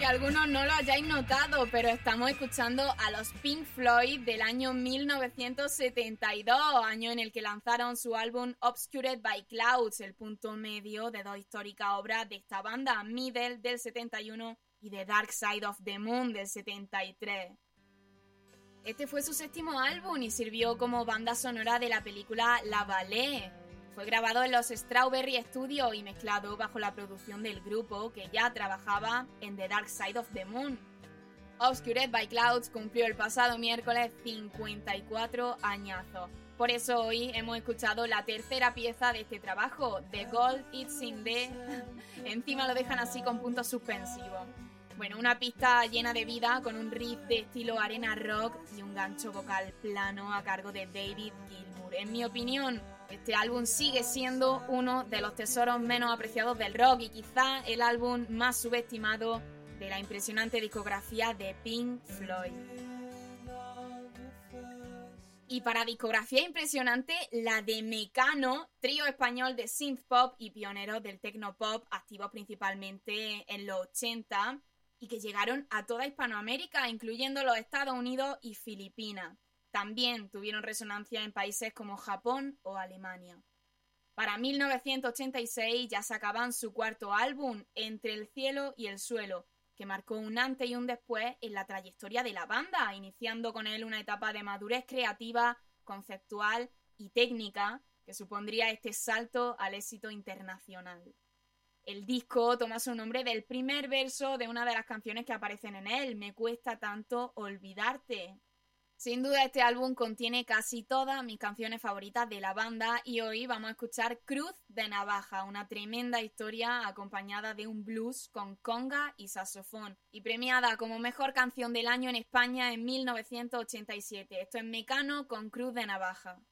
que algunos no lo hayáis notado, pero estamos escuchando a los Pink Floyd del año 1972, año en el que lanzaron su álbum Obscured by Clouds, el punto medio de dos históricas obras de esta banda, Middle del 71 y The Dark Side of the Moon del 73. Este fue su séptimo álbum y sirvió como banda sonora de la película La Ballet. Fue grabado en los Strawberry Studios y mezclado bajo la producción del grupo que ya trabajaba en The Dark Side of the Moon. Obscured by Clouds cumplió el pasado miércoles 54 añazos. Por eso hoy hemos escuchado la tercera pieza de este trabajo, The Gold It's in the... Encima lo dejan así con puntos suspensivos. Bueno, una pista llena de vida con un riff de estilo arena rock y un gancho vocal plano a cargo de David Gilmour. En mi opinión, este álbum sigue siendo uno de los tesoros menos apreciados del rock y quizá el álbum más subestimado de la impresionante discografía de Pink Floyd. Y para discografía impresionante, la de Mecano, trío español de synth pop y pioneros del techno pop, activos principalmente en los 80 y que llegaron a toda Hispanoamérica, incluyendo los Estados Unidos y Filipinas. También tuvieron resonancia en países como Japón o Alemania. Para 1986 ya sacaban su cuarto álbum, Entre el cielo y el suelo, que marcó un antes y un después en la trayectoria de la banda, iniciando con él una etapa de madurez creativa, conceptual y técnica que supondría este salto al éxito internacional. El disco toma su nombre del primer verso de una de las canciones que aparecen en él, Me cuesta tanto olvidarte. Sin duda este álbum contiene casi todas mis canciones favoritas de la banda y hoy vamos a escuchar Cruz de Navaja, una tremenda historia acompañada de un blues con conga y saxofón y premiada como mejor canción del año en España en 1987. Esto es Mecano con Cruz de Navaja.